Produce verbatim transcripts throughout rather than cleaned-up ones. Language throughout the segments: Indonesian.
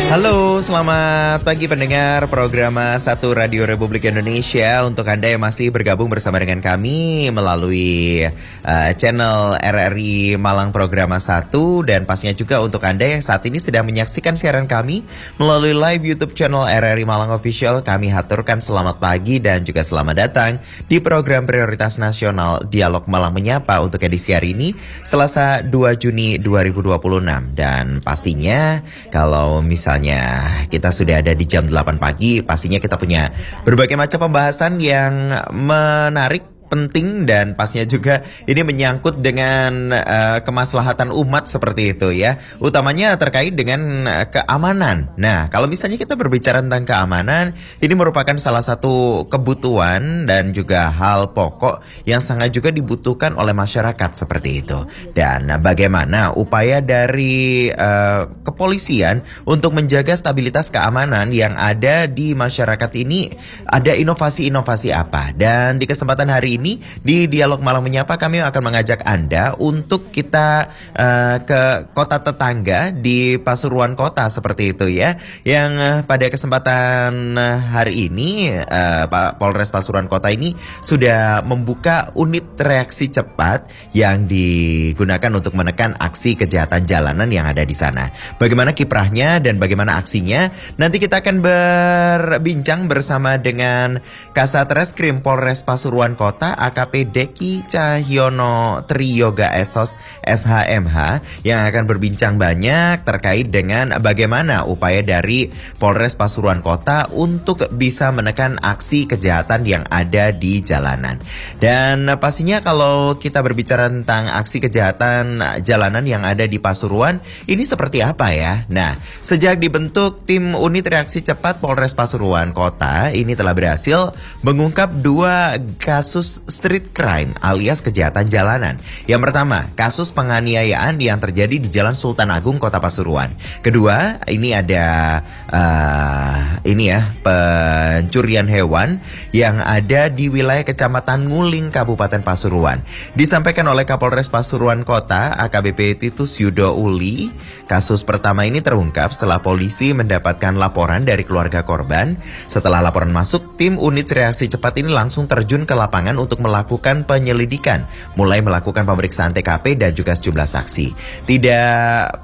Halo, selamat pagi pendengar program satu Radio Republik Indonesia. Untuk Anda yang masih bergabung bersama dengan kami melalui uh, channel R R I Malang Program satu, dan pastinya juga untuk Anda yang saat ini sedang menyaksikan siaran kami melalui live YouTube channel R R I Malang Official, kami haturkan selamat pagi dan juga selamat datang di program prioritas nasional Dialog Malang Menyapa untuk edisi hari ini, Selasa dua Juni dua ribu dua puluh enam. Dan pastinya kalau misalnya kita sudah ada di jam delapan pagi, pastinya kita punya berbagai macam pembahasan yang menarik, penting, dan pastinya juga ini menyangkut dengan uh, kemaslahatan umat seperti itu ya. Utamanya terkait dengan uh, keamanan. Nah, kalau misalnya kita berbicara tentang keamanan, ini merupakan salah satu kebutuhan dan juga hal pokok yang sangat juga dibutuhkan oleh masyarakat seperti itu. Dan uh, bagaimana upaya dari uh, kepolisian untuk menjaga stabilitas keamanan yang ada di masyarakat ini, ada inovasi-inovasi apa? Dan di kesempatan hari ini Ini di Dialog Malang Menyapa kami akan mengajak Anda untuk kita uh, ke kota tetangga di Pasuruan Kota seperti itu ya. Yang uh, pada kesempatan uh, hari ini uh, Pak Polres Pasuruan Kota ini sudah membuka unit reaksi cepat yang digunakan untuk menekan aksi kejahatan jalanan yang ada di sana. Bagaimana kiprahnya dan bagaimana aksinya? Nanti kita akan berbincang bersama dengan Kasatreskrim Polres Pasuruan Kota A K P Deki Cahyono Triyoga Esos S H M H yang akan berbincang banyak terkait dengan bagaimana upaya dari Polres Pasuruan Kota untuk bisa menekan aksi kejahatan yang ada di jalanan. Dan pastinya kalau kita berbicara tentang aksi kejahatan jalanan yang ada di Pasuruan, ini seperti apa ya? Nah, sejak dibentuk tim unit reaksi cepat Polres Pasuruan Kota, ini telah berhasil mengungkap dua kasus street crime alias kejahatan jalanan. Yang pertama, kasus penganiayaan yang terjadi di Jalan Sultan Agung Kota Pasuruan. Kedua, ini ada uh, ini ya, pencurian hewan yang ada di wilayah Kecamatan Nguling Kabupaten Pasuruan. Disampaikan oleh Kapolres Pasuruan Kota A K B P Titus Yudo Uli, kasus pertama ini terungkap setelah polisi mendapatkan laporan dari keluarga korban. Setelah laporan masuk, tim unit reaksi cepat ini langsung terjun ke lapangan untuk melakukan penyelidikan, mulai melakukan pemeriksaan T K P dan juga sejumlah saksi. Tidak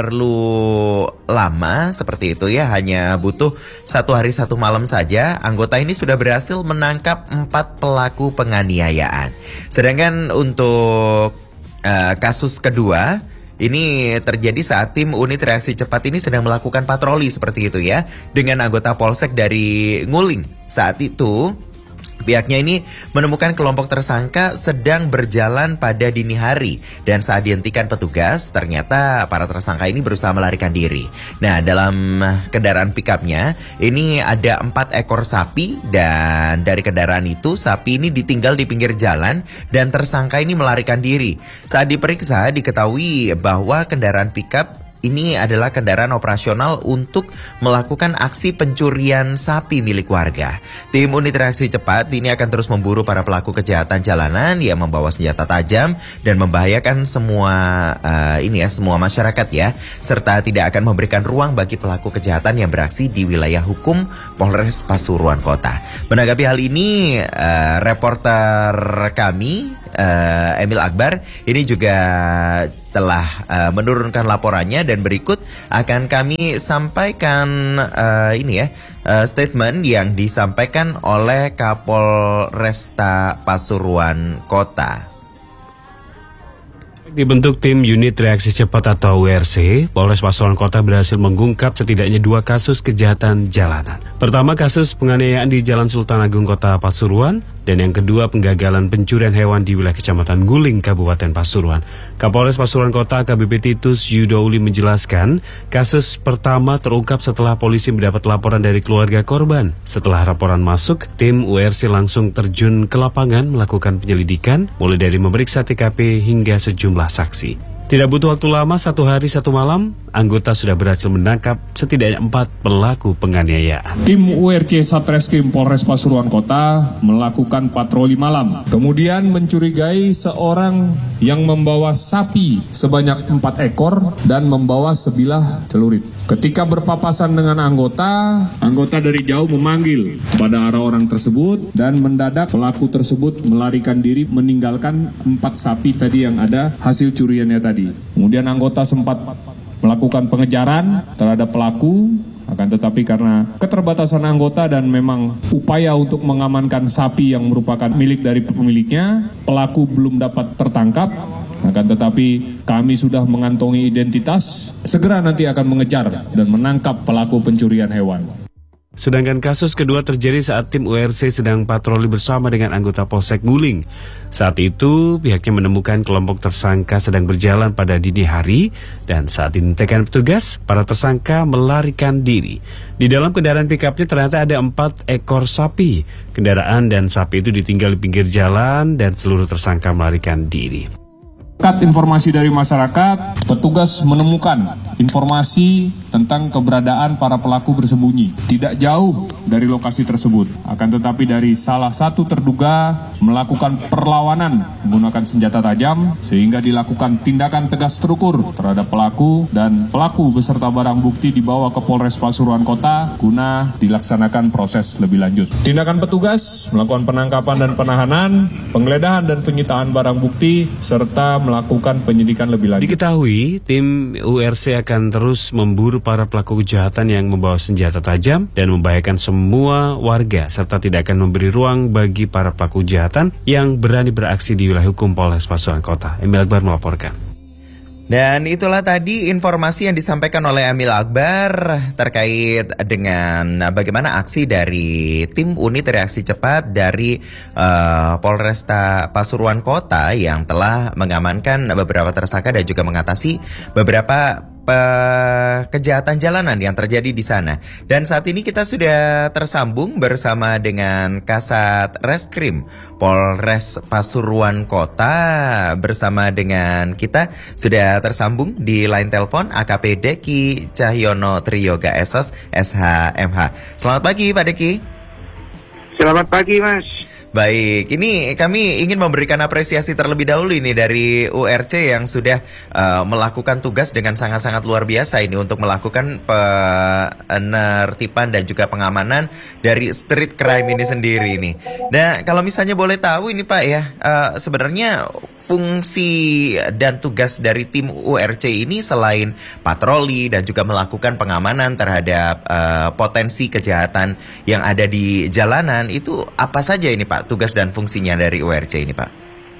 perlu lama seperti itu ya, hanya butuh satu hari satu malam saja, anggota ini sudah berhasil menangkap empat pelaku penganiayaan. Sedangkan untuk uh, kasus kedua, ini terjadi saat tim unit reaksi cepat ini sedang melakukan patroli seperti itu ya, dengan anggota polsek dari Nguling. Saat itu pihaknya ini menemukan kelompok tersangka sedang berjalan pada dini hari, dan saat dihentikan petugas, ternyata para tersangka ini berusaha melarikan diri. Nah, dalam kendaraan pickupnya ini ada empat ekor sapi, dan dari kendaraan itu sapi ini ditinggal di pinggir jalan dan tersangka ini melarikan diri. Saat diperiksa diketahui bahwa kendaraan pickup ini adalah kendaraan operasional untuk melakukan aksi pencurian sapi milik warga. Tim unit reaksi cepat ini akan terus memburu para pelaku kejahatan jalanan yang membawa senjata tajam dan membahayakan semua uh, ini ya semua masyarakat ya, serta tidak akan memberikan ruang bagi pelaku kejahatan yang beraksi di wilayah hukum Polres Pasuruan Kota. Menanggapi hal ini, uh, reporter kami uh, Emil Akbar ini juga telah uh, menurunkan laporannya, dan berikut akan kami sampaikan uh, ini ya uh, statement yang disampaikan oleh Kapolresta Pasuruan Kota. Dibentuk tim unit reaksi cepat atau U R C, Polres Pasuruan Kota berhasil mengungkap setidaknya dua kasus kejahatan jalanan. Pertama, kasus penganiayaan di Jalan Sultan Agung Kota Pasuruan, dan yang kedua penggagalan pencurian hewan di wilayah Kecamatan Nguling Kabupaten Pasuruan. Kapolres Pasuruan Kota A K B P Titus Yudo Uli menjelaskan, kasus pertama terungkap setelah polisi mendapat laporan dari keluarga korban. Setelah laporan masuk, tim U R C langsung terjun ke lapangan melakukan penyelidikan, mulai dari memeriksa T K P hingga sejumlah saksi. Tidak butuh waktu lama, satu hari satu malam, anggota sudah berhasil menangkap setidaknya empat pelaku penganiayaan. Tim U R C Satreskrim Polres Pasuruan Kota melakukan patroli malam. Kemudian mencurigai seorang yang membawa sapi sebanyak empat ekor dan membawa sebilah celurit. Ketika berpapasan dengan anggota, anggota dari jauh memanggil pada arah orang tersebut dan mendadak pelaku tersebut melarikan diri meninggalkan empat sapi tadi yang ada hasil curiannya tadi. Kemudian anggota sempat melakukan pengejaran terhadap pelaku, akan tetapi karena keterbatasan anggota dan memang upaya untuk mengamankan sapi yang merupakan milik dari pemiliknya, pelaku belum dapat tertangkap. Akan tetapi kami sudah mengantongi identitas, segera nanti akan mengejar dan menangkap pelaku pencurian hewan. Sedangkan kasus kedua terjadi saat tim U R C sedang patroli bersama dengan anggota Polsek Guling. Saat itu pihaknya menemukan kelompok tersangka sedang berjalan pada dini hari dan saat dihentikan petugas, para tersangka melarikan diri. Di dalam kendaraan pick-upnya ternyata ada empat ekor sapi. Kendaraan dan sapi itu ditinggal di pinggir jalan dan seluruh tersangka melarikan diri. Kat informasi dari masyarakat, petugas menemukan informasi tentang keberadaan para pelaku bersembunyi tidak jauh dari lokasi tersebut. Akan tetapi dari salah satu terduga melakukan perlawanan menggunakan senjata tajam sehingga dilakukan tindakan tegas terukur terhadap pelaku dan pelaku beserta barang bukti dibawa ke Polres Pasuruan Kota guna dilaksanakan proses lebih lanjut. Tindakan petugas melakukan penangkapan dan penahanan, penggeledahan dan penyitaan barang bukti serta melakukan penyidikan lebih lanjut. Diketahui, tim U R C akan terus memburu para pelaku kejahatan yang membawa senjata tajam dan membahayakan semua warga serta tidak akan memberi ruang bagi para pelaku kejahatan yang berani beraksi di wilayah hukum Polres Pasuruan Kota. Emil Akbar melaporkan. Dan itulah tadi informasi yang disampaikan oleh Emil Akbar terkait dengan bagaimana aksi dari tim unit reaksi cepat dari uh, Polresta Pasuruan Kota yang telah mengamankan beberapa tersangka dan juga mengatasi beberapa Pe- kejahatan jalanan yang terjadi di sana. Dan saat ini kita sudah tersambung bersama dengan Kasat Reskrim Polres Pasuruan Kota. Bersama dengan kita sudah tersambung di line telepon A K P Deki Cahyono Triyoga S O S S H M H. Selamat pagi Pak Deki. Selamat pagi Mas. Baik, ini kami ingin memberikan apresiasi terlebih dahulu ini dari U R C yang sudah uh, melakukan tugas dengan sangat-sangat luar biasa ini untuk melakukan penertiban dan juga pengamanan dari street crime ini sendiri ini. Nah, kalau misalnya boleh tahu ini Pak ya, uh, sebenarnya fungsi dan tugas dari tim U R C ini selain patroli dan juga melakukan pengamanan terhadap uh, potensi kejahatan yang ada di jalanan, itu apa saja ini Pak tugas dan fungsinya dari U R C ini Pak?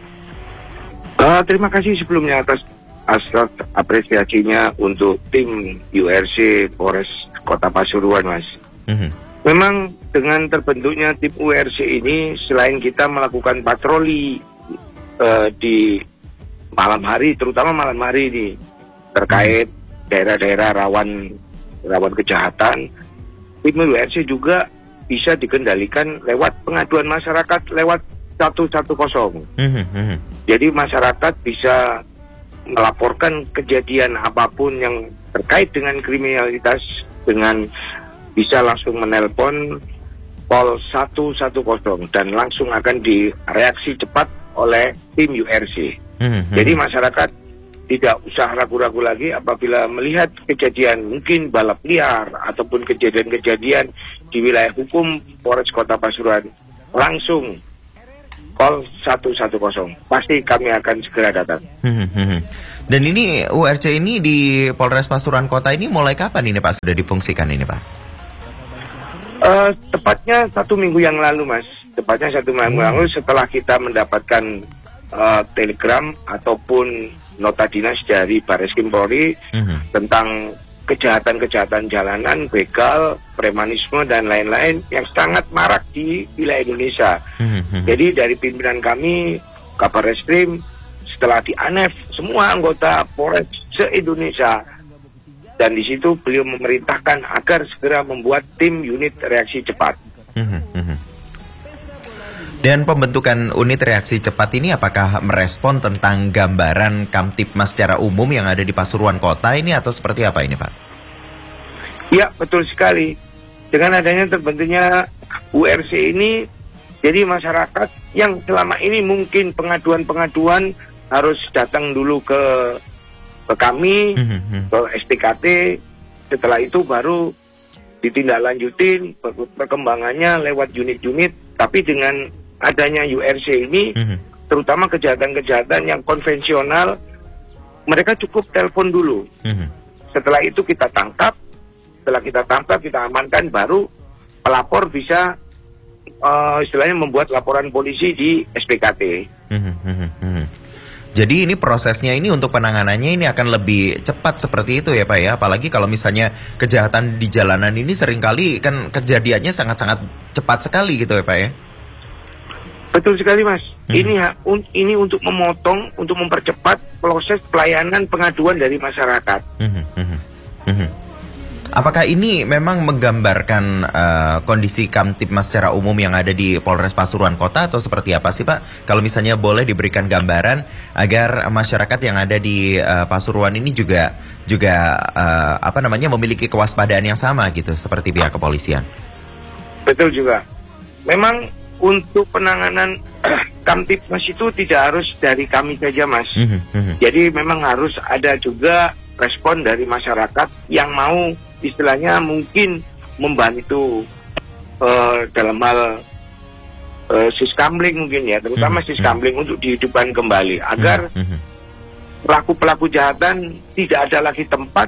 Uh, terima kasih sebelumnya atas atas apresiasinya untuk tim U R C Polres Kota Pasuruan Mas. Mm-hmm. Memang dengan terbentuknya tim U R C ini selain kita melakukan patroli Uh, di malam hari, terutama malam hari ini terkait daerah-daerah rawan rawan kejahatan, tim U R C juga bisa dikendalikan lewat pengaduan masyarakat lewat satu satu nol. Mm-hmm. Jadi masyarakat bisa melaporkan kejadian apapun yang terkait dengan kriminalitas dengan bisa langsung menelpon Pol satu satu nol dan langsung akan direaksi cepat oleh tim U R C. Mm-hmm. Jadi masyarakat tidak usah ragu-ragu lagi apabila melihat kejadian mungkin balap liar ataupun kejadian-kejadian di wilayah hukum Polres Kota Pasuruan, langsung call satu satu nol. Pasti kami akan segera datang. Mm-hmm. Dan ini U R C ini di Polres Pasuruan Kota ini mulai kapan ini Pak sudah difungsikan ini Pak? Uh, tepatnya satu minggu yang lalu Mas. Tepatnya satu minggu hmm. lalu setelah kita mendapatkan uh, telegram ataupun nota dinas dari Barreskrim Polri hmm. tentang kejahatan-kejahatan jalanan, begal, premanisme dan lain-lain yang sangat marak di wilayah Indonesia. Hmm. Jadi dari pimpinan kami Kabar Reskrim setelah di A N E F semua anggota Polres se-Indonesia, dan di situ beliau memerintahkan agar segera membuat tim unit reaksi cepat. Dan pembentukan unit reaksi cepat ini apakah merespon tentang gambaran Kamtipmas secara umum yang ada di Pasuruan Kota ini atau seperti apa ini, Pak? Ya, betul sekali. Dengan adanya terbentuknya U R C ini, jadi masyarakat yang selama ini mungkin pengaduan-pengaduan harus datang dulu ke ke kami, mm-hmm. ke S P K T, setelah itu baru ditindaklanjutin perkembangannya lewat unit-unit. Tapi dengan adanya U R C ini, mm-hmm. terutama kejahatan-kejahatan yang konvensional, mereka cukup telepon dulu. Mm-hmm. Setelah itu kita tangkap, setelah kita tangkap, kita amankan, baru pelapor bisa uh, istilahnya membuat laporan polisi di S P K T. Mm-hmm. Jadi ini prosesnya ini untuk penanganannya ini akan lebih cepat seperti itu ya Pak ya. Apalagi kalau misalnya kejahatan di jalanan ini seringkali kan kejadiannya sangat-sangat cepat sekali gitu ya Pak ya. Betul sekali Mas. Hmm. Ini un, ini untuk memotong, untuk mempercepat proses pelayanan pengaduan dari masyarakat. Hmm. Hmm. Hmm. Apakah ini memang menggambarkan uh, kondisi Kamtipmas secara umum yang ada di Polres Pasuruan Kota atau seperti apa sih Pak? Kalau misalnya boleh diberikan gambaran agar masyarakat yang ada di uh, Pasuruan ini juga juga uh, apa namanya memiliki kewaspadaan yang sama gitu seperti pihak kepolisian. Betul juga. Memang untuk penanganan Kamtipmas itu tidak harus dari kami saja Mas. Mm-hmm. Jadi memang harus ada juga respon dari masyarakat yang mau istilahnya mungkin membantu uh, dalam hal uh, siskamling mungkin ya, terutama mm-hmm. siskamling untuk dihidupkan kembali agar mm-hmm. pelaku-pelaku kejahatan tidak ada lagi tempat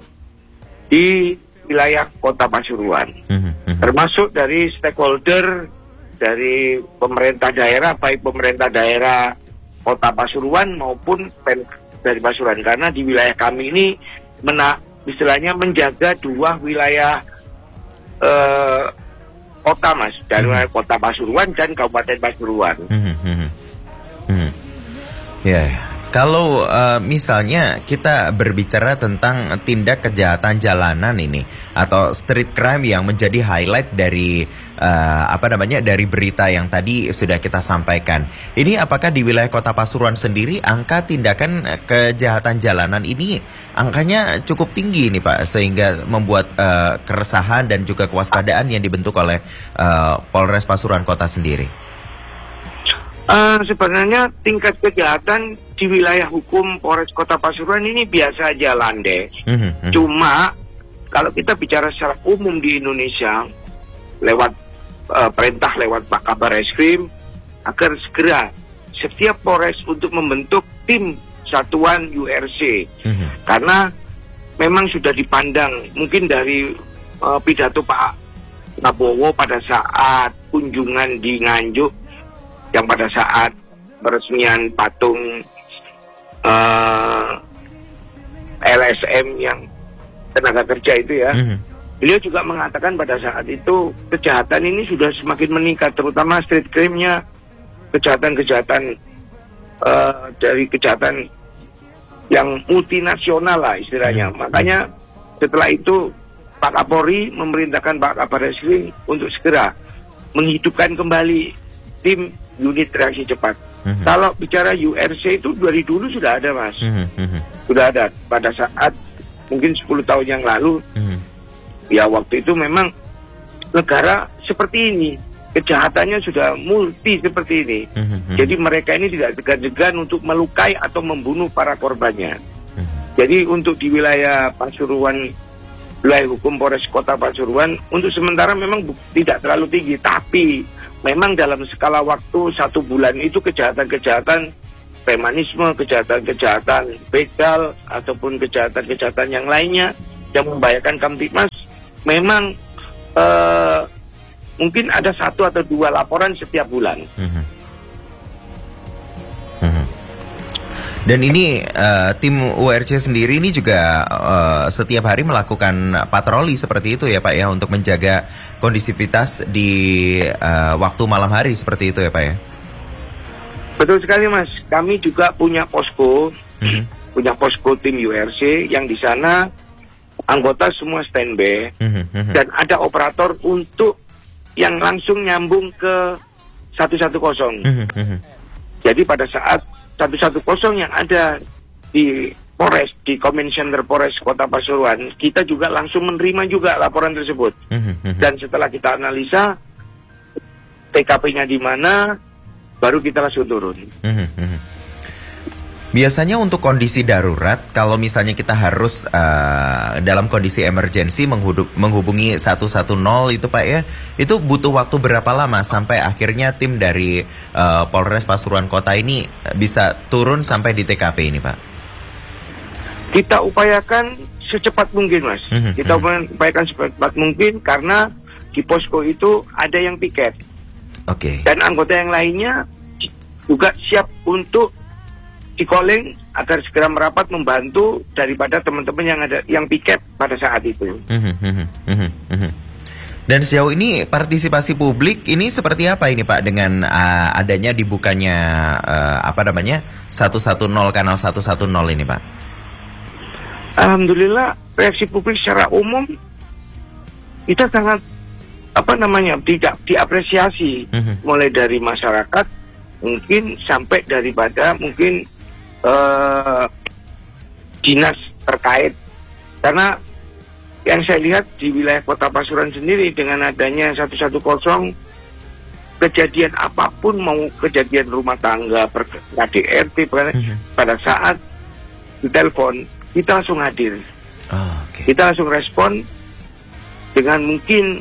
di wilayah Kota Pasuruan. Mm-hmm. Termasuk dari stakeholder dari pemerintah daerah, baik pemerintah daerah Kota Pasuruan maupun pen dari Pasuruan, karena di wilayah kami ini mena istilahnya menjaga dua wilayah uh, kota Mas, dari hmm. Kota Pasuruan dan Kabupaten Pasuruan. Hmm, hmm, hmm. Ya, yeah. Kalau uh, misalnya kita berbicara tentang tindak kejahatan jalanan ini atau street crime yang menjadi highlight dari uh, apa namanya dari berita yang tadi sudah kita sampaikan, ini apakah di wilayah Kota Pasuruan sendiri angka tindakan kejahatan jalanan ini angkanya cukup tinggi nih Pak, sehingga membuat uh, keresahan dan juga kewaspadaan yang dibentuk oleh uh, Polres Pasuruan Kota sendiri? Uh, sebenarnya tingkat kejahatan di wilayah hukum Polres Kota Pasuruan ini biasa aja landai. Mm-hmm. Cuma kalau kita bicara secara umum di Indonesia lewat uh, perintah lewat Pak Kabar Eskrim agar segera setiap Polres untuk membentuk tim satuan U R C. Mm-hmm. Karena memang sudah dipandang mungkin dari uh, pidato Pak Prabowo pada saat kunjungan di Nganjuk, yang pada saat peresmian patung uh, L S M yang tenaga kerja itu ya, mm-hmm. beliau juga mengatakan pada saat itu kejahatan ini sudah semakin meningkat, terutama street crime-nya, kejahatan-kejahatan uh, dari kejahatan yang multinasional lah istilahnya. Mm-hmm. Makanya setelah itu Pak Kapolri memerintahkan Pak Kabar Eskrim untuk segera menghidupkan kembali tim unit reaksi cepat. Mm-hmm. Kalau bicara U R C itu dari dulu sudah ada Mas. Mm-hmm. Sudah ada pada saat mungkin sepuluh tahun yang lalu. Mm-hmm. Ya waktu itu memang negara seperti ini, kejahatannya sudah multi seperti ini. Mm-hmm. Jadi mereka ini tidak segan-segan untuk melukai atau membunuh para korbannya. Mm-hmm. Jadi untuk di wilayah Pasuruan, wilayah hukum Polres Kota Pasuruan untuk sementara memang tidak terlalu tinggi, tapi memang dalam skala waktu satu bulan itu kejahatan-kejahatan premanisme, kejahatan-kejahatan begal, ataupun kejahatan-kejahatan yang lainnya yang membahayakan Kamtipmas, memang uh, mungkin ada satu atau dua laporan setiap bulan. Mm-hmm. Mm-hmm. Dan ini uh, tim U R C sendiri ini juga uh, setiap hari melakukan patroli seperti itu ya Pak ya, untuk menjaga kondisivitas di uh, waktu malam hari seperti itu ya Pak ya? Betul sekali Mas, kami juga punya posko, mm-hmm. punya posko tim U R C yang di sana anggota semua standby, mm-hmm. dan ada operator untuk yang langsung nyambung ke satu satu nol. Jadi pada saat satu satu nol yang ada di Polres, di Command Center Polres Kota Pasuruan, kita juga langsung menerima juga laporan tersebut. Dan setelah kita analisa T K P-nya di mana, baru kita langsung turun. Biasanya untuk kondisi darurat, kalau misalnya kita harus uh, dalam kondisi emergensi menghubung, menghubungi satu satu nol itu Pak ya, itu butuh waktu berapa lama sampai akhirnya tim dari uh, Polres Pasuruan Kota ini bisa turun sampai di T K P ini Pak? Kita upayakan secepat mungkin Mas. Mm-hmm. Kita upayakan secepat mungkin karena di posko itu ada yang piket. Oke. Okay. Dan anggota yang lainnya juga siap untuk di-calling agar segera merapat membantu daripada teman-teman yang ada yang piket pada saat itu. Mm-hmm. Dan sejauh ini partisipasi publik ini seperti apa ini Pak dengan uh, adanya dibukanya uh, apa namanya satu satu nol kanal satu satu nol ini Pak? Alhamdulillah reaksi publik secara umum kita sangat apa namanya tidak diapresiasi, mm-hmm. mulai dari masyarakat mungkin sampai daripada mungkin uh, dinas terkait, karena yang saya lihat di wilayah Kota Pasuruan sendiri dengan adanya satu satu nol, kejadian apapun, mau kejadian rumah tangga, K D R T, mm-hmm. pada saat ditelepon kita langsung hadir. Oh, okay. Kita langsung respon dengan mungkin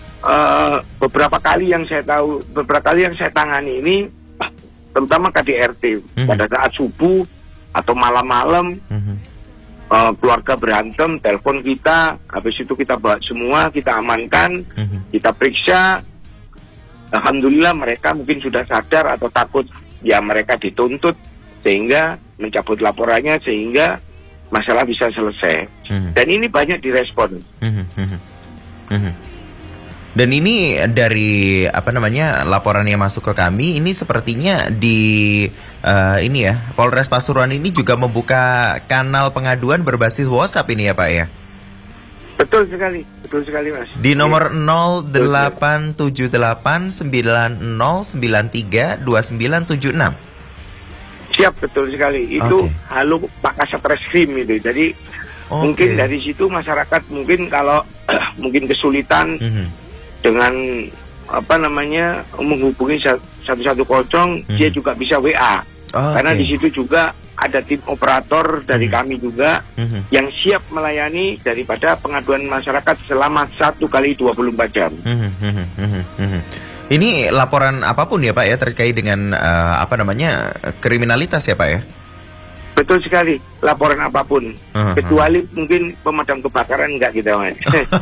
uh, beberapa kali yang saya tahu, beberapa kali yang saya tangani ini, terutama K D R T, mm-hmm. pada saat subuh atau malam-malam, mm-hmm. uh, keluarga berantem, telepon kita, habis itu kita bawa semua, kita amankan, mm-hmm. kita periksa. Alhamdulillah mereka mungkin sudah sadar atau takut, ya mereka dituntut sehingga mencabut laporannya sehingga masalah bisa selesai. Mm-hmm. Dan ini banyak direspon. Mm-hmm. Mm-hmm. Dan ini dari apa namanya laporan yang masuk ke kami ini sepertinya di uh, ini ya Polres Pasuruan ini juga membuka kanal pengaduan berbasis WhatsApp ini ya Pak ya. Betul sekali, betul sekali Mas. Di nomor nol delapan tujuh delapan sembilan nol sembilan tiga dua sembilan tujuh enam. Siap, betul sekali. Itu okay. Halo Pak Kasat Reskrim itu. Jadi okay. mungkin dari situ masyarakat mungkin kalau mungkin kesulitan mm-hmm. dengan apa namanya menghubungi satu satu nol, mm-hmm. dia juga bisa W A. Oh, karena okay. di situ juga ada tim operator dari mm-hmm. kami juga mm-hmm. yang siap melayani daripada pengaduan masyarakat selama satu kali dua puluh empat jam. Mm-hmm. Mm-hmm. Ini laporan apapun ya Pak ya terkait dengan uh, apa namanya kriminalitas ya Pak ya? Betul sekali, laporan apapun, uh-huh. kecuali mungkin pemadam kebakaran enggak kita Mas.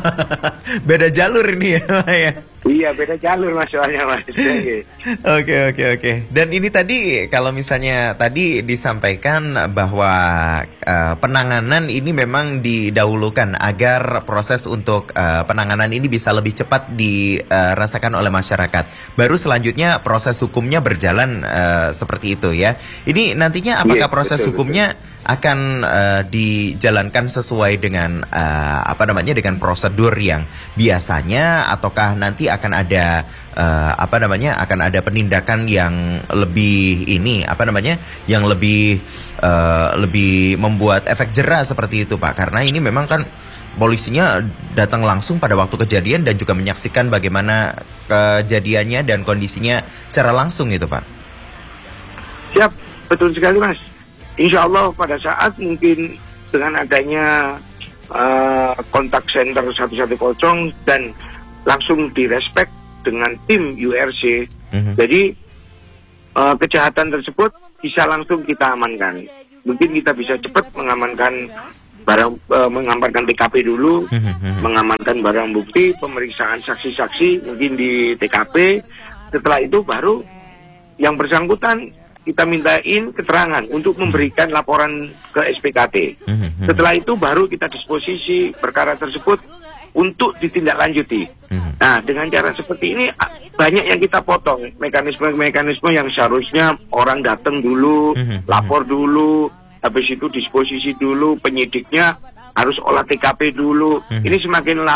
Beda jalur ini ya Pak ya? Iya, beda jalur masalahnya Mas. Oke oke oke. Dan ini tadi kalau misalnya tadi disampaikan bahwa uh, penanganan ini memang didahulukan agar proses untuk uh, penanganan ini bisa lebih cepat dirasakan oleh masyarakat. Baru selanjutnya proses hukumnya berjalan uh, seperti itu ya. Ini nantinya apakah yes, proses betul, hukumnya betul. akan uh, dijalankan sesuai dengan uh, apa namanya dengan prosedur yang biasanya ataukah nanti akan ada uh, apa namanya akan ada penindakan yang lebih ini apa namanya yang lebih uh, lebih membuat efek jera seperti itu Pak, karena ini memang kan polisinya datang langsung pada waktu kejadian dan juga menyaksikan bagaimana kejadiannya dan kondisinya secara langsung itu Pak. Siap, betul sekali Mas. Insya Allah pada saat mungkin dengan adanya uh, kontak center satu satu nol dan langsung direspek dengan tim U R C, mm-hmm. jadi uh, kejahatan tersebut bisa langsung kita amankan. Mungkin kita bisa cepat mengamankan barang, uh, mengamankan T K P dulu, mm-hmm. mengamankan barang bukti, pemeriksaan saksi-saksi mungkin di T K P. Setelah itu baru yang bersangkutan kita mintain keterangan untuk memberikan laporan ke S P K T. Mm-hmm. Setelah itu baru kita disposisi perkara tersebut untuk ditindaklanjuti. Mm-hmm. Nah, dengan cara seperti ini banyak yang kita potong mekanisme-mekanisme yang seharusnya orang datang dulu, mm-hmm. lapor dulu, habis itu disposisi dulu, penyidiknya harus olah T K P dulu. Mm-hmm. Ini semakin lama.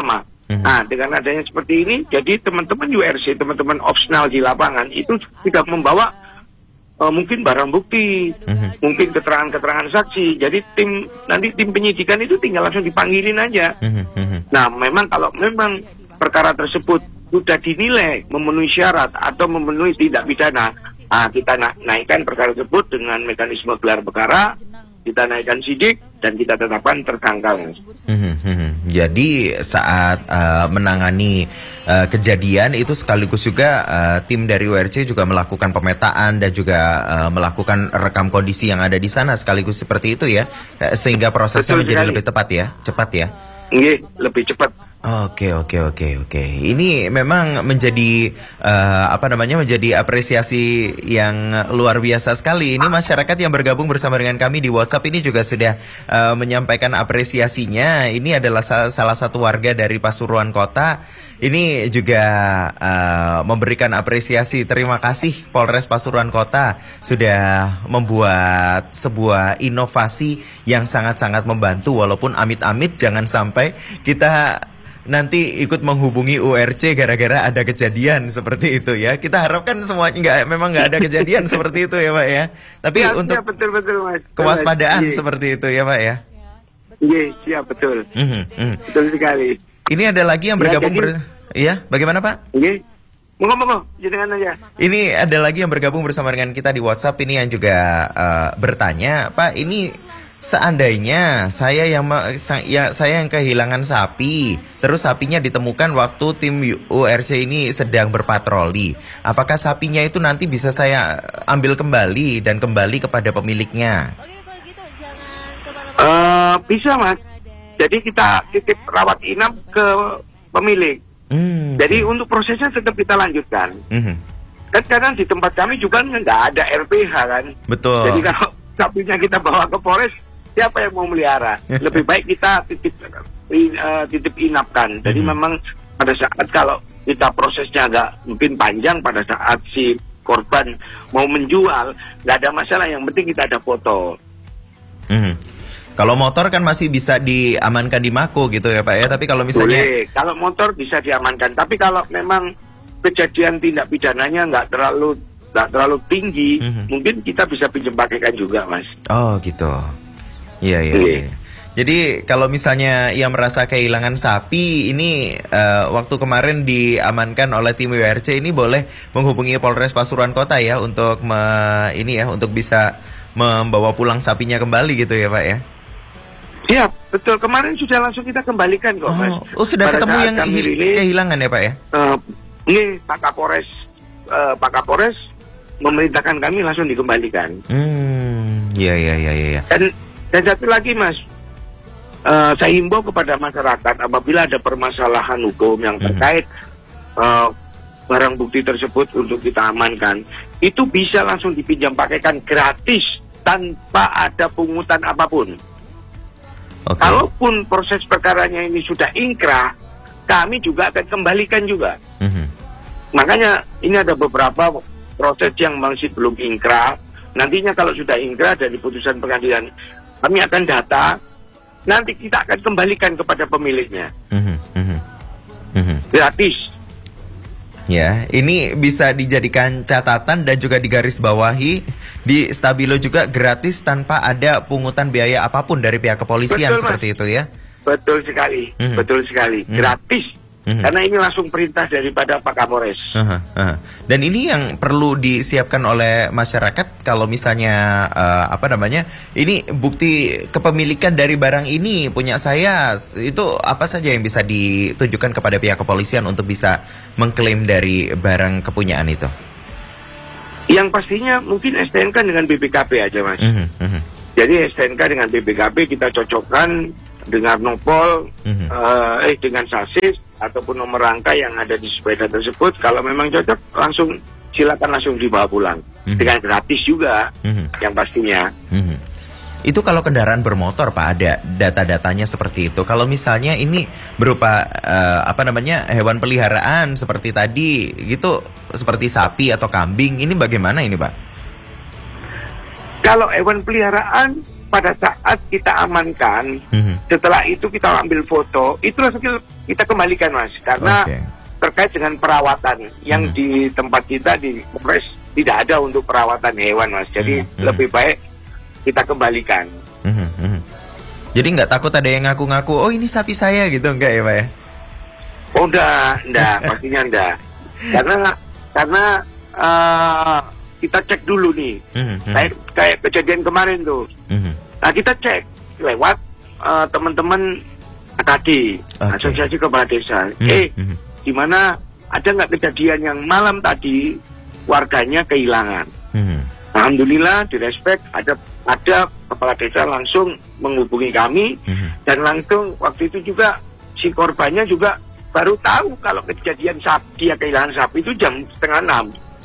Mm-hmm. Nah, dengan adanya seperti ini, jadi teman-teman U R C, teman-teman opsional di lapangan itu tidak membawa uh, mungkin barang bukti, mm-hmm. mungkin keterangan-keterangan saksi. Jadi tim nanti tim penyidikan itu tinggal langsung dipanggilin aja. Mm-hmm. Nah, memang kalau memang perkara tersebut sudah dinilai memenuhi syarat atau memenuhi tindak pidana, nah, kita na- naikkan perkara tersebut dengan mekanisme gelar perkara, kita naikkan sidik dan kita tetapkan tersangka. Hmm, hmm. Jadi saat uh, menangani uh, kejadian itu sekaligus juga uh, tim dari U R C juga melakukan pemetaan dan juga uh, melakukan rekam kondisi yang ada di sana sekaligus seperti itu ya, sehingga prosesnya Betul menjadi sekali. lebih tepat ya, cepat ya. Iya, lebih cepat. Oke oke oke oke. Ini memang menjadi uh, apa namanya menjadi apresiasi yang luar biasa sekali. Ini masyarakat yang bergabung bersama dengan kami di WhatsApp ini juga sudah uh, menyampaikan apresiasinya. Ini adalah sa- salah satu warga dari Pasuruan Kota. Ini juga uh, memberikan apresiasi. Terima kasih Polres Pasuruan Kota sudah membuat sebuah inovasi yang sangat-sangat membantu. Walaupun amit-amit jangan sampai kita nanti ikut menghubungi U R C gara-gara ada kejadian seperti itu ya. Kita harapkan semuanya nggak, memang nggak ada kejadian seperti itu ya Pak ya. Tapi ya, untuk ya, betul, betul, Mas. kewaspadaan Mas. seperti itu ya Pak ya. Iya, siap betul. Mm-hmm, mm. Betul sekali. Ini ada lagi yang bergabung ya, jadi, ber... Iya, bagaimana Pak? Iya. Monggo-monggo, jangan aja. Ini ada lagi yang bergabung bersama dengan kita di WhatsApp ini yang juga uh, bertanya, Pak, ini seandainya saya yang ya, saya yang kehilangan sapi, terus sapinya ditemukan waktu tim U R C ini sedang berpatroli, apakah sapinya itu nanti bisa saya ambil kembali dan kembali kepada pemiliknya? Uh, bisa Mas. Jadi kita titip rawat inap ke pemilik. Hmm. Jadi untuk prosesnya tetap kita lanjutkan. Hmm. Kan kadang di tempat kami juga nggak ada R P H kan. Betul. Jadi kalau sapinya kita bawa ke Polres, siapa yang mau melihara? Lebih baik kita titip uh, titip inapkan. Jadi mm-hmm. memang pada saat kalau kita prosesnya agak mungkin panjang, pada saat si korban mau menjual, nggak ada masalah. Yang penting kita ada foto. Mm-hmm. Kalau motor kan masih bisa diamankan di Mako gitu ya Pak ya. Tapi kalau misalnya Boleh. Kalau motor bisa diamankan. Tapi kalau memang kejadian tindak pidananya nggak terlalu nggak terlalu tinggi, mm-hmm. mungkin kita bisa pinjam pakaikan juga Mas. Oh gitu. Iya, iya, iya. Jadi kalau misalnya ia merasa kehilangan sapi, ini uh, waktu kemarin diamankan oleh tim U R C ini boleh menghubungi Polres Pasuruan Kota ya untuk me, ini ya untuk bisa membawa pulang sapinya kembali gitu ya Pak ya. Iya, betul. Kemarin sudah langsung kita kembalikan kok, oh, Mas. Oh, sudah pada ketemu yang hi- ini, kehilangan ya Pak ya? Uh, ini Pak Kapolres, uh, Pak Kapolres memerintahkan kami langsung dikembalikan. Hmm, iya, iya, iya, iya. Dan Dan satu lagi Mas, uh, saya himbau kepada masyarakat apabila ada permasalahan hukum yang terkait uh, barang bukti tersebut untuk kita amankan, itu bisa langsung dipinjam pakaikan gratis tanpa ada pungutan apapun. Okay. Kalaupun proses perkaranya ini sudah ingkrah, kami juga akan kembalikan juga. Mm-hmm. Makanya ini ada beberapa proses yang masih belum ingkrah. Nantinya kalau sudah ingkrah dari putusan pengadilan, kami akan data, nanti kita akan kembalikan kepada pemiliknya. Mm-hmm, mm-hmm, mm-hmm. Gratis. Ya, ini bisa dijadikan catatan dan juga digarisbawahi di Stabilo juga gratis tanpa ada pungutan biaya apapun dari pihak kepolisian. Betul, seperti Mas. Itu ya. Betul sekali, mm-hmm. betul sekali, mm-hmm. gratis. Mm-hmm. Karena ini langsung perintah daripada Pak Kapolres. Uh-huh, uh-huh. Dan ini yang perlu disiapkan oleh masyarakat kalau misalnya uh, apa namanya, ini bukti kepemilikan dari barang ini punya saya, itu apa saja yang bisa ditujukan kepada pihak kepolisian untuk bisa mengklaim dari barang kepunyaan itu? Yang pastinya mungkin S T N K dengan B P K B aja Mas. Uh-huh, uh-huh. Jadi S T N K dengan B P K B kita cocokkan dengan nopol, uh-huh. uh, eh dengan sasis ataupun nomor rangka yang ada di sepeda tersebut. Kalau memang cocok, langsung silakan langsung dibawa pulang. Mm-hmm. Dengan gratis juga, mm-hmm. yang pastinya. Mm-hmm. Itu kalau kendaraan bermotor Pak, ada data-datanya seperti itu. Kalau misalnya ini berupa uh, apa namanya hewan peliharaan seperti tadi gitu, seperti sapi atau kambing, ini bagaimana ini Pak? Kalau hewan peliharaan pada saat kita amankan, Mm-hmm. setelah itu kita ambil foto, itu langsung kita kembalikan Mas, karena Okay. terkait dengan perawatan yang Hmm. di tempat kita di Polres tidak ada untuk perawatan hewan Mas, jadi Hmm. lebih baik kita kembalikan. Mhm, mhm. Jadi nggak takut ada yang ngaku-ngaku, oh ini sapi saya gitu, enggak ya Pak ya? Oh enggak, enggak, pastinya enggak. Karena karena uh, kita cek dulu nih, Mhm, mhm, kayak kayak kejadian kemarin tuh. mhm. Nah kita cek lewat uh, teman-teman A K D, Oke. Asosiasi Kepala Desa. Mhm, Eh, mhm. di mana ada nggak kejadian yang malam tadi warganya kehilangan? Mhm. Alhamdulillah direspek, ada ada kepala desa langsung menghubungi kami Mhm. dan langsung waktu itu juga si korbannya juga baru tahu kalau kejadian sapi, dia kehilangan sapi itu jam setengah enam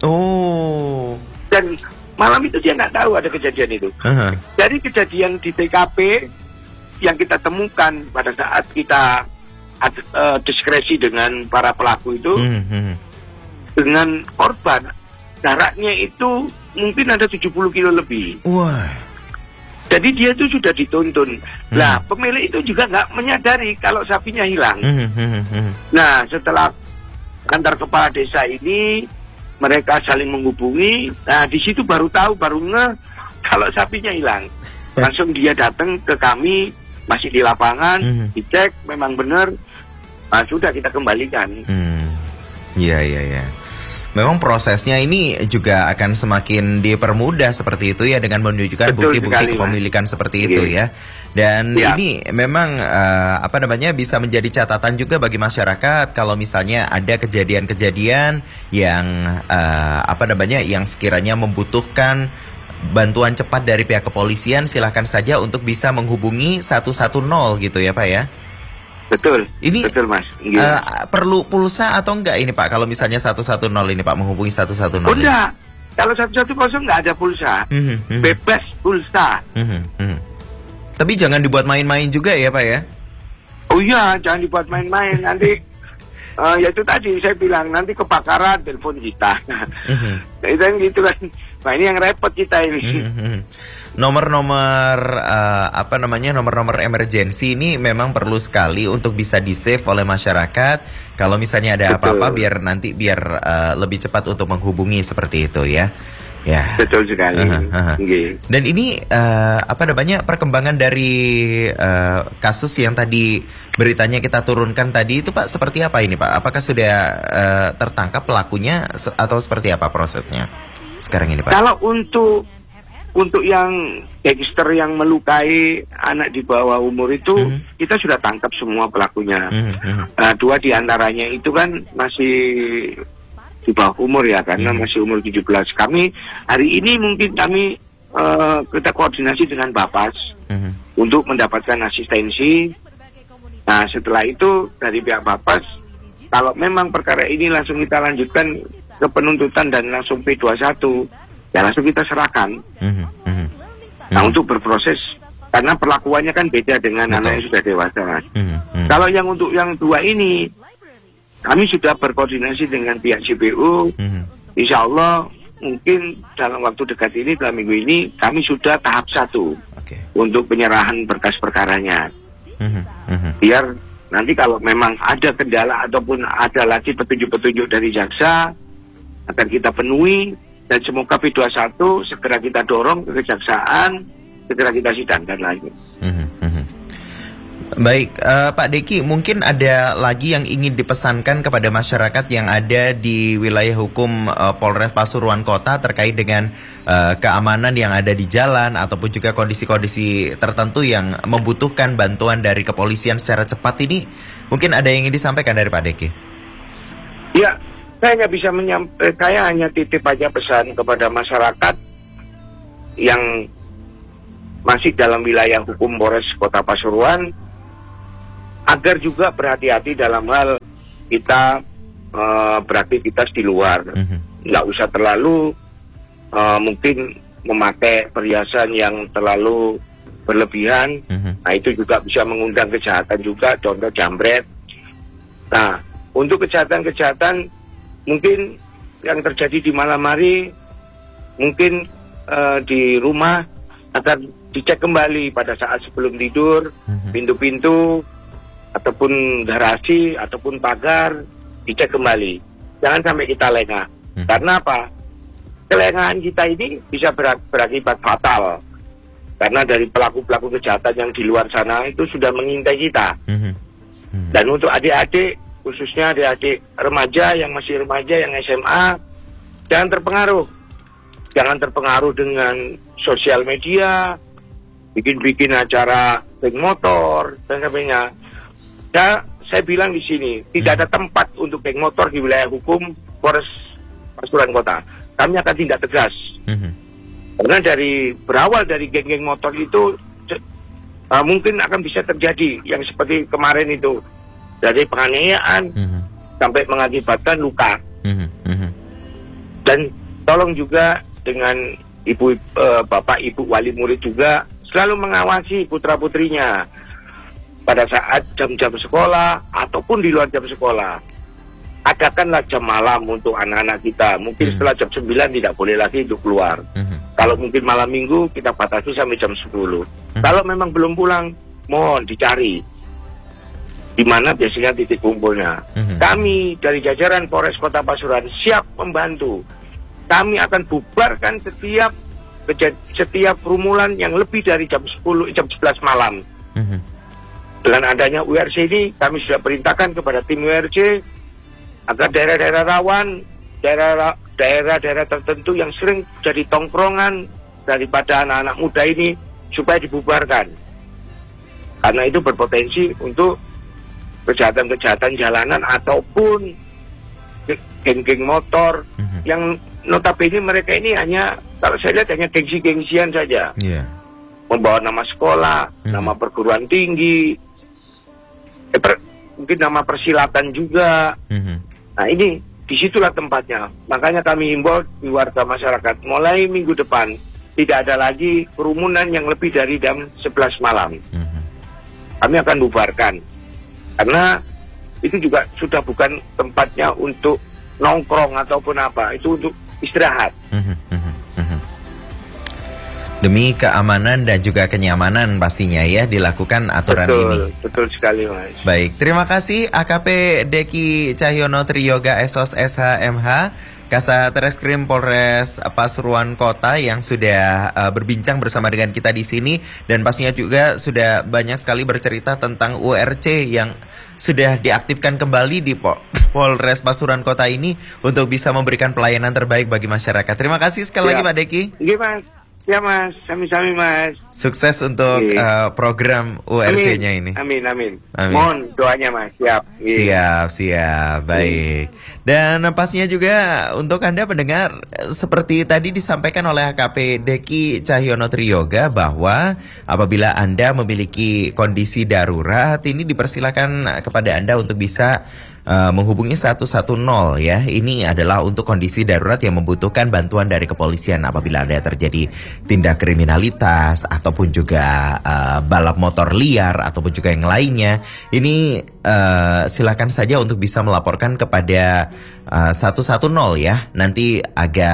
Oh. dan malam itu dia nggak tahu ada kejadian itu. Aha. Dari kejadian di T K P yang kita temukan pada saat kita ad- eh, diskresi dengan para pelaku itu, Mhm, mhm. dengan korban jaraknya itu mungkin ada tujuh puluh kilo lebih. Wah. Jadi dia itu sudah dituntun. Hmm. Nah, pemilik itu juga nggak menyadari kalau sapinya hilang. Mhm, mhm, mhm. Nah, setelah antar kepala desa ini, mereka saling menghubungi. Nah, di situ baru tahu, baru ngeh kalau sapinya hilang. Langsung dia datang ke kami, masih di lapangan, Hmm. dicek, memang benar. Nah, sudah kita kembalikan. Hmm. Iya, iya, iya. Memang prosesnya ini juga akan semakin dipermudah seperti itu ya, dengan menunjukkan Betul bukti-bukti sekali, Mas. kepemilikan seperti itu Iya. ya. Dan Ya. ini memang eh, apa namanya bisa menjadi catatan juga bagi masyarakat kalau misalnya ada kejadian-kejadian yang eh, apa namanya yang sekiranya membutuhkan bantuan cepat dari pihak kepolisian, silahkan saja untuk bisa menghubungi satu satu nol gitu ya Pak ya. Betul, Ini betul Mas. Eh, Iya. perlu pulsa atau enggak ini Pak kalau misalnya satu satu nol ini Pak menghubungi satu satu nol? Oh enggak, kalau satu satu nol nggak ada pulsa, Mhm, mhm. bebas pulsa. Mhm, mhm. Tapi jangan dibuat main-main juga ya Pak ya. Oh iya, jangan dibuat main-main. Nanti, eh, ya itu tadi saya bilang, nanti kebakaran, telepon kita. Mhm, Nah, itu kan gitu kan. Nah ini yang repot kita ini. mhm, mhm. Nomor-nomor eh, apa namanya nomor-nomor emergensi ini memang perlu sekali untuk bisa di-save oleh masyarakat. Kalau misalnya ada Betul. apa-apa biar nanti biar eh, lebih cepat untuk menghubungi seperti itu ya. Ya. Betul sekali. Aha, aha. Nggih. Dan ini eh, apa namanya perkembangan dari eh, kasus yang tadi beritanya kita turunkan tadi itu Pak seperti apa ini Pak? Apakah sudah eh, tertangkap pelakunya se- atau seperti apa prosesnya sekarang ini Pak? Kalau untuk untuk yang gangster yang melukai anak di bawah umur itu, Mhm. kita sudah tangkap semua pelakunya. Mhm, mhm. Nah, dua diantaranya itu kan masih di bawah umur ya, karena Mhm. masih umur tujuh belas. Kami hari ini mungkin kami eh, kita koordinasi dengan Bapas Mhm. untuk mendapatkan asistensi. Nah, setelah itu dari pihak Bapas, kalau memang perkara ini langsung kita lanjutkan ke penuntutan dan langsung P dua puluh satu, ya langsung kita serahkan. Mhm, mhm. Nah, Mhm. untuk berproses, karena perlakuannya kan beda dengan Betul. anak yang sudah dewasa, Mas. Mhm, mhm. Kalau yang untuk yang dua ini, kami sudah berkoordinasi dengan pihak C P U. Mhm. Insya Allah mungkin dalam waktu dekat ini, dalam minggu ini, kami sudah tahap satu Oke. untuk penyerahan berkas perkaranya. Mhm, mhm. Biar nanti kalau memang ada kendala ataupun ada lagi petunjuk-petunjuk dari jaksa, akan kita penuhi. Dan semoga P dua puluh satu segera kita dorong ke kejaksaan, segera kita sidangkan lagi. Mhm, mhm. Baik, eh, Pak Deki, mungkin ada lagi yang ingin dipesankan kepada masyarakat yang ada di wilayah hukum eh, Polres Pasuruan Kota terkait dengan eh, keamanan yang ada di jalan ataupun juga kondisi-kondisi tertentu yang membutuhkan bantuan dari kepolisian secara cepat ini. Mungkin ada yang ingin disampaikan dari Pak Deki? Ya, saya nggak bisa menyampaikan, saya hanya titip aja pesan kepada masyarakat yang masih dalam wilayah hukum Polres Kota Pasuruan, agar juga berhati-hati dalam hal kita uh, beraktivitas di luar. Mhm. Nggak usah terlalu uh, mungkin memakai perhiasan yang terlalu berlebihan. Mhm. Nah, itu juga bisa mengundang kejahatan juga, contoh jambret. Nah, untuk kejahatan-kejahatan mungkin yang terjadi di malam hari, mungkin uh, di rumah agar dicek kembali pada saat sebelum tidur, mm-hmm. pintu-pintu ataupun garasi ataupun pagar dicek kembali. Jangan sampai kita lengah. Mm-hmm. Karena apa? Kelengahan kita ini bisa ber- berakibat fatal. Karena dari pelaku-pelaku kejahatan yang di luar sana itu sudah mengintai kita. Mm-hmm. Mm-hmm. Dan untuk adik-adik, khususnya adik-adik remaja yang masih remaja, yang S M A, jangan terpengaruh. Jangan terpengaruh dengan sosial media, bikin-bikin acara geng motor dan sebagainya. Ya, saya bilang di sini tidak ada tempat untuk geng motor di wilayah hukum Polres Pasuruan Kota. Kami akan tindak tegas. Mm-hmm. Karena dari berawal dari geng-geng motor itu uh, mungkin akan bisa terjadi yang seperti kemarin itu, dari penganiayaan mm-hmm. sampai mengakibatkan luka. Mm-hmm. Dan tolong juga dengan ibu uh, bapak ibu wali murid juga selalu mengawasi putra-putrinya pada saat jam-jam sekolah ataupun di luar jam sekolah. Adakanlah jam malam untuk anak-anak kita. Mungkin hmm. setelah jam sembilan tidak boleh lagi untuk keluar. Hmm. Kalau mungkin malam minggu kita batasi sampai jam sepuluh. Hmm. Kalau memang belum pulang, mohon dicari di mana biasanya titik kumpulnya. Hmm. Kami dari jajaran Polres Kota Pasuruan siap membantu. Kami akan bubarkan setiap setiap rumulan yang lebih dari jam sepuluh, jam sebelas malam. Mm-hmm. Dengan adanya U R C ini, kami sudah perintahkan kepada tim U R C agar daerah-daerah rawan, daerah daerah-daerah tertentu yang sering jadi tongkrongan daripada anak-anak muda ini supaya dibubarkan. Karena itu berpotensi untuk kejahatan-kejahatan jalanan ataupun geng-geng motor mm-hmm. yang notabene mereka ini hanya, kalau saya lihat hanya gengsi-gengsian saja. Yeah. Membawa nama sekolah, mm-hmm. nama perguruan tinggi, eh, per, mungkin nama persilatan juga. Mm-hmm. Nah ini, disitulah tempatnya. Makanya kami himbau di warga masyarakat, mulai minggu depan, tidak ada lagi kerumunan yang lebih dari jam sebelas malam. Mm-hmm. Kami akan bubarkan. Karena itu juga sudah bukan tempatnya untuk nongkrong ataupun apa, itu untuk istirahat. Demi keamanan dan juga kenyamanan pastinya ya dilakukan aturan betul, ini. Betul sekali Mas. Baik, terima kasih A K P Deki Cahyono Triyoga S O S S H M H Kasatreskrim Polres Pasuruan Kota yang sudah uh, berbincang bersama dengan kita di sini dan pastinya juga sudah banyak sekali bercerita tentang U R C yang sudah diaktifkan kembali di Pol- Polres Pasuruan Kota ini untuk bisa memberikan pelayanan terbaik bagi masyarakat. Terima kasih sekali ya. lagi Pak Deki. Iya Mas. Ya Mas, sami-sami Mas. Sukses untuk uh, program U R C-nya ini. Amin, amin. Amin. Mohon doanya Mas, siap. Siap, siap, baik. Dan pastinya juga untuk Anda pendengar, seperti tadi disampaikan oleh A K P Deki Cahyono Triyoga bahwa apabila Anda memiliki kondisi darurat, ini dipersilakan kepada Anda untuk bisa Uh, menghubungi satu satu nol ya. Ini adalah untuk kondisi darurat yang membutuhkan bantuan dari kepolisian apabila ada terjadi tindak kriminalitas ataupun juga uh, balap motor liar ataupun juga yang lainnya. Ini uh, silakan saja untuk bisa melaporkan kepada uh, satu satu nol ya. Nanti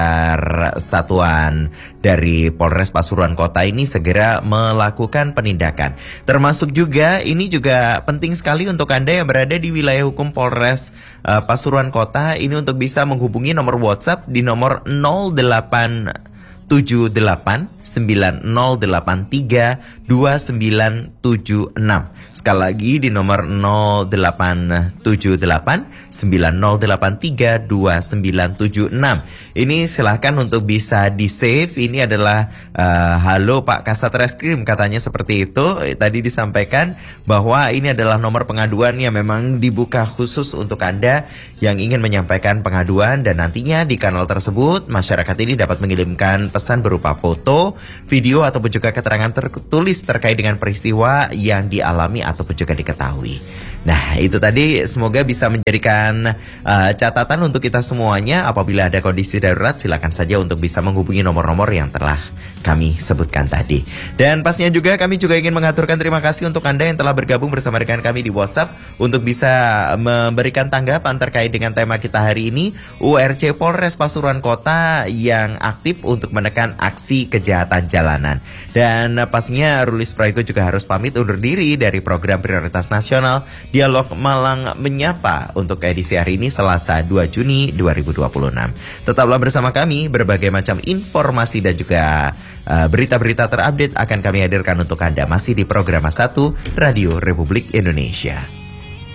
agar satuan dari Polres Pasuruan Kota ini segera melakukan penindakan. Termasuk juga ini juga penting sekali untuk Anda yang berada di wilayah hukum Polres uh, Pasuruan Kota ini untuk bisa menghubungi nomor WhatsApp di nomor nol delapan tujuh delapan sembilan nol delapan tiga dua sembilan tujuh enam. Sekali lagi di nomor nol delapan tujuh delapan sembilan nol delapan tiga dua sembilan tujuh enam. Ini silahkan untuk bisa di save. Ini adalah uh, halo Pak Kasatreskrim, katanya seperti itu. Tadi disampaikan bahwa ini adalah nomor pengaduan yang memang dibuka khusus untuk Anda yang ingin menyampaikan pengaduan, dan nantinya di kanal tersebut masyarakat ini dapat mengirimkan pesan berupa foto, video ataupun juga keterangan tertulis terkait dengan peristiwa yang dialami ataupun juga diketahui. Nah, itu tadi semoga bisa menjadikan uh, catatan untuk kita semuanya. Apabila ada kondisi darurat, silakan saja untuk bisa menghubungi nomor-nomor yang telah kami sebutkan tadi. Dan pastinya juga kami juga ingin mengaturkan terima kasih untuk Anda yang telah bergabung bersama dengan kami di WhatsApp untuk bisa memberikan tanggapan terkait dengan tema kita hari ini, U R C Polres Pasuruan Kota yang aktif untuk menekan aksi kejahatan jalanan. Dan uh, pastinya Rulis Prayogo juga harus pamit undur diri dari program Prioritas Nasional Dialog Malang Menyapa untuk edisi hari ini Selasa dua Juni dua ribu dua puluh enam. Tetaplah bersama kami, berbagai macam informasi dan juga uh, berita-berita terupdate akan kami hadirkan untuk Anda masih di program satu Radio Republik Indonesia.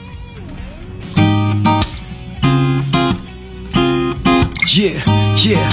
Yeah, yeah,